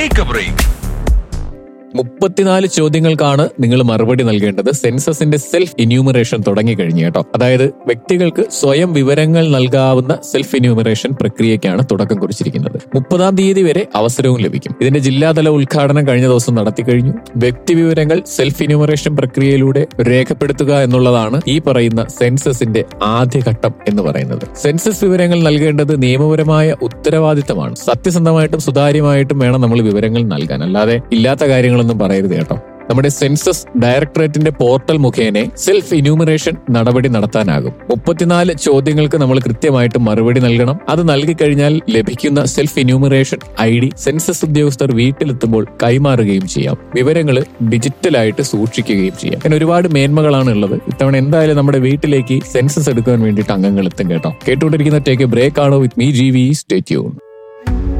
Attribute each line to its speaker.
Speaker 1: Take A break.
Speaker 2: 34 ചോദ്യങ്ങൾക്കാണ് നിങ്ങൾ മറുപടി നൽകേണ്ടത്. സെൻസസിന്റെ സെൽഫ് എന്യൂമറേഷൻ തുടങ്ങിക്കഴിഞ്ഞു കേട്ടോ. അതായത് വ്യക്തികൾക്ക് സ്വയം വിവരങ്ങൾ നൽകാവുന്ന സെൽഫ് എന്യൂമറേഷൻ പ്രക്രിയയ്ക്കാണ് തുടക്കം കുറിച്ചിരിക്കുന്നത്. 30-ാം തീയതി വരെ അവസരവും ലഭിക്കും. ഇതിന്റെ ജില്ലാതല ഉദ്ഘാടനം കഴിഞ്ഞ ദിവസം നടത്തി കഴിഞ്ഞു. വ്യക്തി വിവരങ്ങൾ സെൽഫ് എന്യൂമറേഷൻ പ്രക്രിയയിലൂടെ രേഖപ്പെടുത്തുക എന്നുള്ളതാണ് ഈ പറയുന്ന സെൻസസിന്റെ ആദ്യഘട്ടം എന്ന് പറയുന്നത്. സെൻസസ് വിവരങ്ങൾ നൽകേണ്ടത് നിയമപരമായ ഉത്തരവാദിത്തമാണ്. സത്യസന്ധമായിട്ടും സുതാര്യമായിട്ടും വേണം നമ്മൾ വിവരങ്ങൾ നൽകാൻ. അല്ലാതെ ഇല്ലാത്ത കാര്യങ്ങളൊന്നും പറയരുത് കേട്ടോ. നമ്മുടെ സെൻസസ് ഡയറക്ടറേറ്റിന്റെ പോർട്ടൽ മുഖേന സെൽഫ് എന്യൂമറേഷൻ നടപടി നടത്താനാകും. 34 ചോദ്യങ്ങൾക്ക് നമ്മൾ കൃത്യമായിട്ട് മറുപടി നൽകണം. അത് നൽകിക്കഴിഞ്ഞാൽ ലഭിക്കുന്ന സെൽഫ് എന്യൂമറേഷൻ ID സെൻസസ് ഉദ്യോഗസ്ഥർ വീട്ടിലെത്തുമ്പോൾ കൈമാറുകയും ചെയ്യാം. വിവരങ്ങൾ ഡിജിറ്റലായിട്ട് സൂക്ഷിക്കുകയും ചെയ്യാം. അങ്ങനെ ഒരുപാട് മേന്മകളാണ് ഉള്ളത്. ഇത്തവണ എന്തായാലും നമ്മുടെ വീട്ടിലേക്ക് സെൻസസ് എടുക്കാൻ വേണ്ടിയിട്ട് അംഗങ്ങൾ എത്തും കേട്ടോ. കേട്ടുകൊണ്ടിരിക്കുന്ന ടേക്ക് എ ബ്രേക്ക് ആണ് with me GV. Stay tune.